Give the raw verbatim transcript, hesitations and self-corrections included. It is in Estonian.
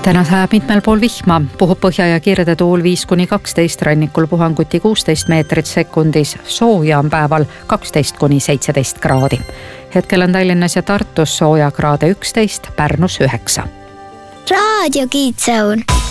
täna sajab mitmel pool vihma, puhub põhja- ja kirdetuul viis kuni kaksteist, rannikul puhanguti kuusteist meetrit sekundis, sooja on päeval kaksteist kuni seitseteist kraadi. Hetkel on Tallinnas ja Tartus sooja kraade üksteist, Pärnus üheksa. Raadio Kiidsaun.